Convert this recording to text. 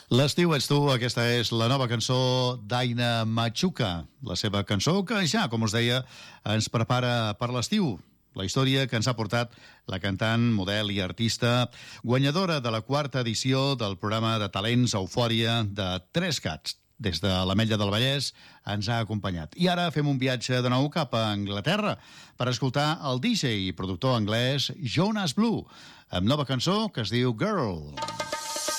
L'estiu ets tu, aquesta és la nova cançó d'Aina Machuca, la seva cançó que ja, com us deia, ens prepara per l'estiu. La història que ens ha portat la cantant, model i artista, guanyadora de la 4ª edició del programa de talents Eufòria de 3Cats. Des de l'Ametlla del Vallès ens ha acompanyat. I ara fem un viatge de nou cap a Anglaterra per escoltar el DJ i productor anglès Jonas Blue, amb nova cançó que es diu Girl.